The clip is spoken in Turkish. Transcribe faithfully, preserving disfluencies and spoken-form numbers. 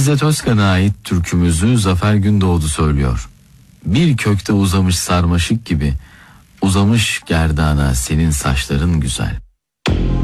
İzzet Özkan'a ait türkümüzü Zafer Gündoğdu söylüyor. Bir kökte uzamış sarmaşık gibi, uzamış gerdana senin saçların güzel.